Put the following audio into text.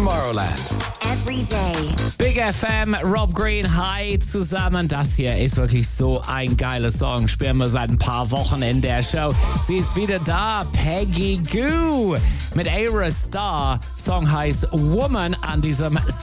Tomorrowland. Every day. Big FM, Rob Green, hi zusammen. Das hier ist wirklich so ein geiler Song. Spielen wir seit ein paar Wochen in der Show. Sie ist wieder da, Peggy Gou mit Ayra Starr. Song heißt Woman an diesem